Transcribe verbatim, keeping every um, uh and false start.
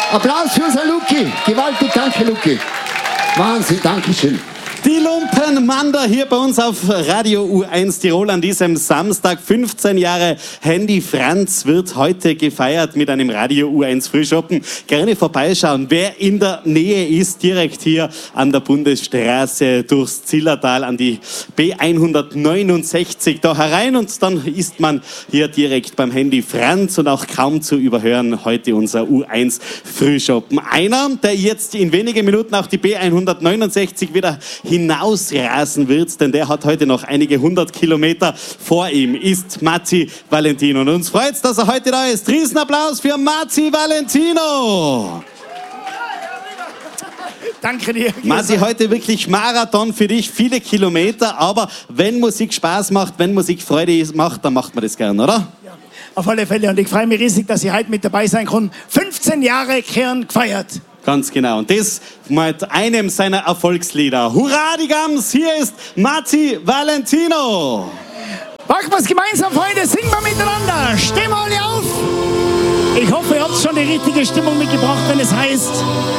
Applaus für unser Luki. Gewaltig, danke Luki. Wahnsinn, danke schön. Die Lumpenmander hier bei uns auf Radio U eins Tirol an diesem Samstag. fünfzehn Jahre Handy Franz wird heute gefeiert mit einem Radio U eins Frühschoppen. Gerne vorbeischauen, wer in der Nähe ist, direkt hier an der Bundesstraße durchs Zillertal an die B hundertneunundsechzig da herein und dann ist man hier direkt beim Handy Franz und auch kaum zu überhören heute unser U eins Frühschoppen. Einer, der jetzt in wenigen Minuten auch die B hundertneunundsechzig wieder hinausrasen wird, denn der hat heute noch einige hundert Kilometer vor ihm, ist Mazzi Valentino. Und uns freut es, dass er heute da ist. Riesenapplaus für Mazzi Valentino. Danke dir. Mazzi, heute wirklich Marathon für dich, viele Kilometer, aber wenn Musik Spaß macht, wenn Musik Freude macht, dann macht man das gern, oder? Ja, auf alle Fälle und ich freue mich riesig, dass ich heute mit dabei sein kann. fünfzehn Jahre Kern gefeiert. Ganz genau. Und das mit einem seiner Erfolgslieder. Hurra, die Gams! Hier ist Mazzi Valentino. Machen wir es gemeinsam, Freunde. Singen wir miteinander. Stehen wir alle auf. Ich hoffe, ihr habt schon die richtige Stimmung mitgebracht, wenn es heißt...